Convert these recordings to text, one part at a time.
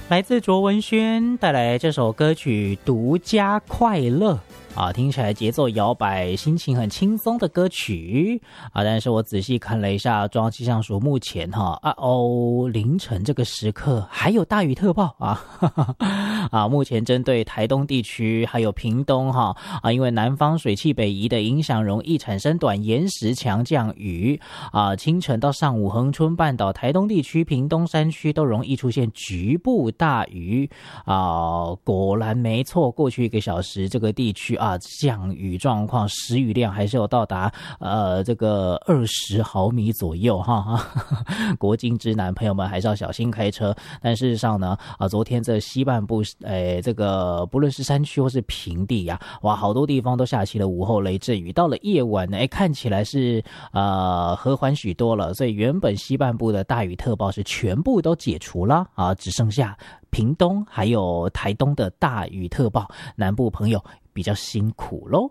来自卓文萱带来这首歌曲《独家快乐》啊，听起来节奏摇摆，心情很轻松的歌曲啊。但是我仔细看了一下中央气象署目前凌晨这个时刻还有大雨特报啊，目前针对台东地区还有屏东因为南方水汽北移的影响，容易产生短延时强降雨啊。清晨到上午，恒春半岛、台东地区、屏东山区都容易出现局部大雨啊。果然没错，过去1个小时这个地区降雨状况时雨量还是有到达这个20毫米左右国境之南朋友们还是要小心开车。但事实上呢昨天这西半部这个不论是山区或是平地哇，好多地方都下起了午后雷阵雨。到了夜晚呢看起来是和缓许多了，所以原本西半部的大雨特报是全部都解除了只剩下屏东还有台东的大雨特报，南部朋友比较辛苦咯。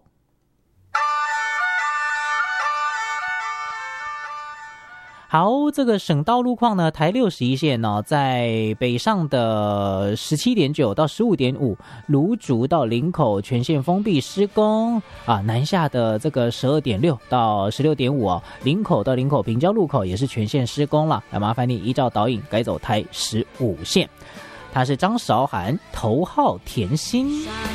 好，这个省道路况呢，台61线呢，在北上的17.9到15.5，芦竹到林口全线封闭施工南下的这个12.6到16.5林口到林口平交路口也是全线施工了，麻烦你依照导引改走台15线。他是张韶涵，头号甜心。